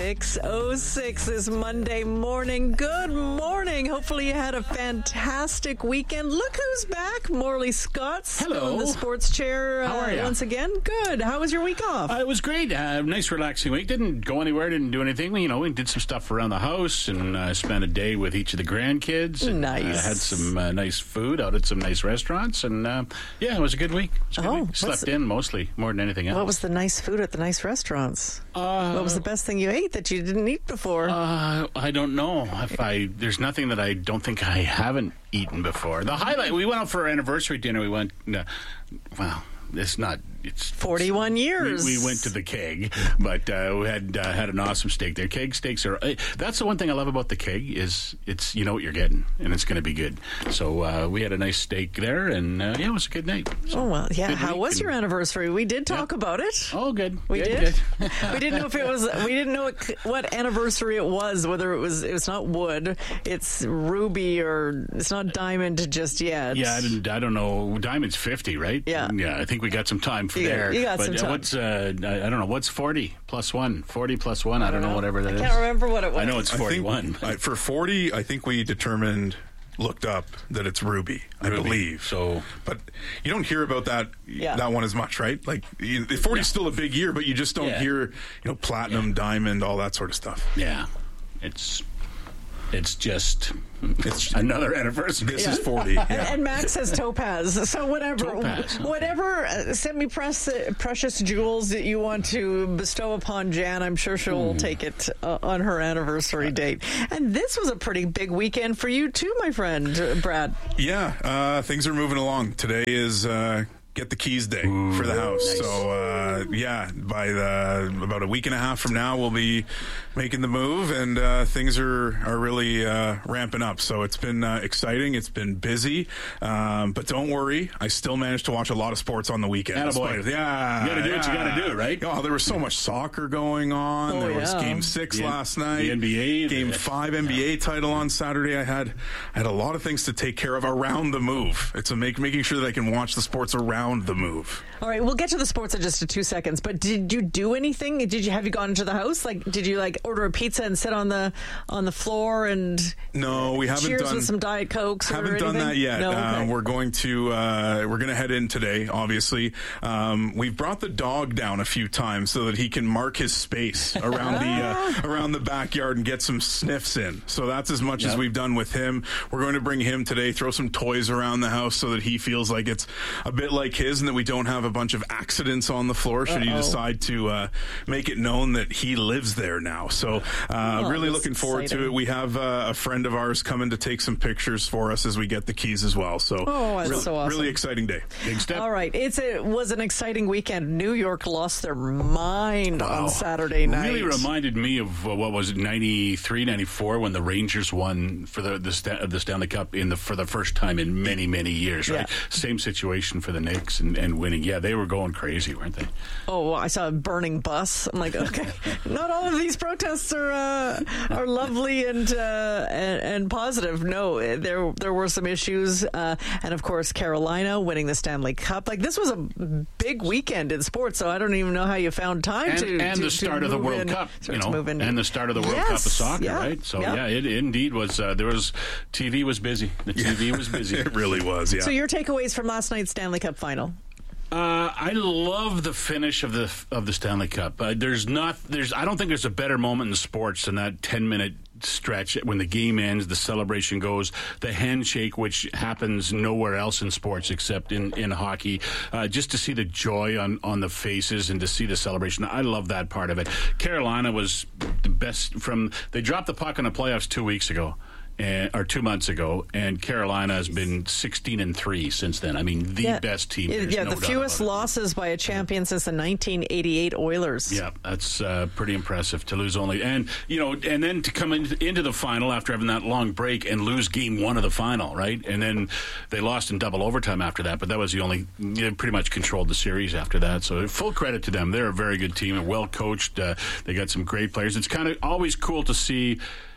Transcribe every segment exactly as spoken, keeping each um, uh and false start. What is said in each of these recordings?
six oh six this Monday morning. Good morning. Hopefully you had a fantastic weekend. Look who's back. Morley Scott's Hello. in the sports chair uh, How are ya? once again. Good. How was your week off? Uh, it was great. Uh, nice, relaxing week. Didn't go anywhere. Didn't do anything. You know, we did some stuff around the house and uh, spent a day with each of the grandkids. And, Nice. Uh, had some uh, nice food out at some nice restaurants. And, uh, yeah, it was a good week. It was a good Oh, week. what's Slept the- in mostly, more than anything else. What was the nice food at the nice restaurants? Uh, What was the best thing you ate that you didn't eat before? Uh, I don't know if I. There's nothing that I don't think I haven't eaten before. The highlight. We went out for our anniversary dinner. We went. Uh, well, it's not. It's forty-one years. We, we went to the Keg, but uh, we had uh, had an awesome steak there. Keg steaks are. Uh, that's the one thing I love about the Keg is it's you know what you're getting and it's going to be good. So uh, we had a nice steak there, and uh, yeah, it was a good night. So, Oh, well, yeah. good How week was and- your anniversary? We did talk Yeah. about it. Oh, good. We Good, did. good. We didn't know if it was. We didn't know what, what anniversary it was. Whether it was. It's not wood. It's ruby or it's not diamond just yet. Yeah, I didn't. I don't know. Diamond's fifty, right? Yeah. Yeah. I think we got some time for You got- there. you got but some uh, time. what's uh, I, I don't know. What's forty plus one? Forty plus one. I don't know. Whatever that I is. can't remember what it was. I know it's I think, forty-one. uh, for forty, I think we determined, looked up that it's Ruby, I Ruby. believe. So- but you don't hear about that Yeah. that one as much, right? Like you, forty is still a big year, but you just don't Yeah. hear, you know, platinum, diamond, all that sort of stuff. Yeah. It's it's just It's another anniversary. This is forty. And, Yeah. and Max says topaz. So whatever, Topaz, okay. whatever uh, semi-precious jewels that you want to bestow upon Jan, I'm sure she'll take it uh, on her anniversary date. And this was a pretty big weekend for you too, my friend uh, Brad. Yeah, uh, things are moving along. Today is uh, get the keys day for the house. nice. So uh, yeah, by the about a week and a half from now, we'll be making the move, and uh, things are are really uh, ramping up. So it's been uh, exciting. It's been busy, um, but don't worry, I still managed to watch a lot of sports on the weekend. Attaboy. Despite- Yeah, You gotta do what you yeah. gotta do, right? Oh, there was so much soccer going on. Oh, there was yeah. Game Six The N- last night. the N B A, Game the- Five N B A title on Saturday. I had I had a lot of things to take care of around the move. It's a make, making sure that I can watch the sports around the move. All right, we'll get to the sports in just a two seconds. But did you do anything? Did you have you gone into the house? Like, did you like order a pizza and sit on the on the floor and No, we haven't cheers done with some Diet Cokes? Or Haven't done anything? that yet. No, uh, okay. we're going to uh, we're going to head in today. Obviously, um, we've brought the dog down a few times so that he can mark his space around the uh, around the backyard and get some sniffs in. So that's as much as Yep. we've done with him. We're going to bring him today. Throw some toys around the house so that he feels like it's a bit like his, and that we don't have a bunch of accidents on the floor. Should he Uh-oh. decide to uh, make it known that he lives there now? So uh, Oh, really that's looking forward exciting. to it. We have uh, a friend of ours coming to take some pictures for us as we get the keys as well. So, Oh, that's really, so awesome. really exciting day. Big step. All right, it's a, it was an exciting weekend. New York lost their mind Wow. on Saturday night. Really reminded me of uh, what was it, ninety-three, ninety-four, when the Rangers won for the the, Sta- the Stanley Cup in the for the first time in many many years. Right, Yeah. same situation for the Knicks and, and winning. Yeah, they were going crazy, weren't they? Oh, I saw a burning bus. I'm like, okay, not all of these protests are uh, are lovely and, uh, and and positive. No, there there were some issues, uh, and of course, Carolina winning the Stanley Cup. Like, this was a big weekend in sports, so I don't even know how you found time And, to and to- the to start of the move World in- Cup, start you to know, move in. and the start of the World Yes, Cup of soccer, yeah, right? So yeah. yeah, it indeed was. Uh, there was T V was busy. The T V was busy. It really was, yeah. So your takeaways from last night's Stanley Cup final? Uh, I love the finish of the of the Stanley Cup. Uh, there's not there's I don't think there's a better moment in sports than that ten minute stretch when the game ends, the celebration goes, the handshake, which happens nowhere else in sports except in in hockey. Uh, just to see the joy on on the faces and to see the celebration, I love that part of it. Carolina was the best from they dropped the puck in the playoffs two weeks ago. And, or two months ago, and Carolina has been sixteen and three since then. I mean, the best team. Yeah, There's yeah no the doubt fewest about it. losses by a champion since the nineteen eighty-eight Oilers. Yeah, that's uh, pretty impressive to lose only, and you know, and then to come in, into the final after having that long break and lose game one of the final, right? And then they lost in double overtime after that, but that was the only. They pretty much controlled the series after that. So full credit to them. They're a very good team and well coached. Uh, they got some great players. It's kind of always cool to see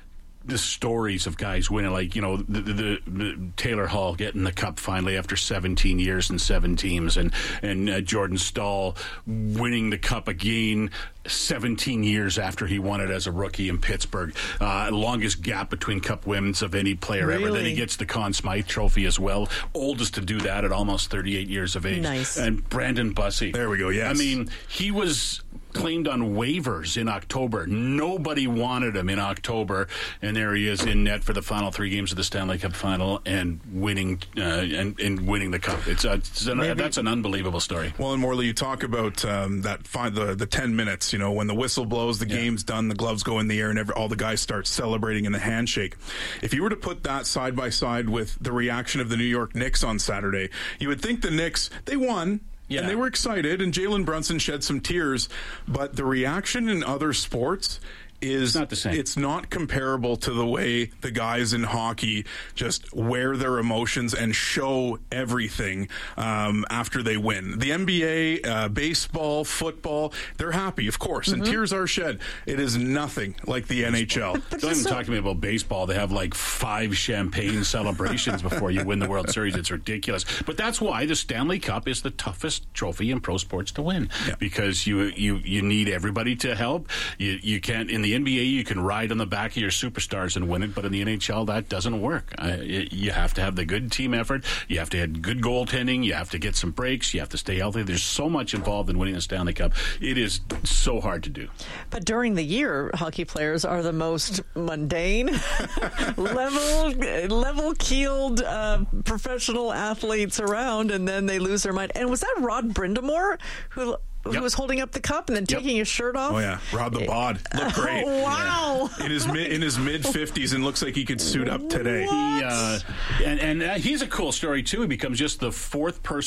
the stories of guys winning, like, you know, the, the, the Taylor Hall getting the cup finally after seventeen years and seven teams, and and uh, Jordan Staal winning the cup again seventeen years after he won it as a rookie in Pittsburgh. Uh, longest gap between cup wins of any player Really? ever. Then he gets the Conn Smythe Trophy as well. Oldest to do that at almost thirty-eight years of age. Nice. And Brandon Bussey. There we go, yes. I mean, he was claimed on waivers in October. Nobody wanted him in October, and there he is in net for the final three games of the Stanley Cup Final and winning uh, and, and winning the cup. It's, a, it's an, that's an unbelievable story. Well, and Morley, you talk about um, that five, the the ten minutes. You know, when the whistle blows, the Yeah. game's done, the gloves go in the air, and every, all the guys start celebrating in the handshake. If you were to put that side by side with the reaction of the New York Knicks on Saturday, you would think the Knicks, they won. Yeah. And they were excited, and Jalen Brunson shed some tears. But the reaction in other sports is It's not the same. It's not comparable to the way the guys in hockey just wear their emotions and show everything um, after they win. The N B A, uh, baseball, football, they're happy, of course, Mm-hmm. and tears are shed. It is nothing like the N H L. Don't even so- talk to me about baseball. They have like five champagne celebrations before you win the World Series. It's ridiculous. But that's why the Stanley Cup is the toughest trophy in pro sports to win, Yeah. because you you you need everybody to help. You you can't in the N B A you can ride on the back of your superstars and win it, but in the N H L that doesn't work. Uh, it, you have to have the good team effort. You have to have good goaltending. You have to get some breaks. You have to stay healthy. There's so much involved in winning the Stanley Cup. It is so hard to do. But during the year, hockey players are the most mundane, level, level-keeled uh, professional athletes around, and then they lose their mind. And was that Rod Brindamore who who Yep. was holding up the cup and then Yep. taking his shirt off? Oh yeah, Rod the Bod looked great. Oh, wow. In his mid in his mid fifties, and looks like he could suit up today. He uh, and and uh, he's a cool story too. He becomes just the fourth person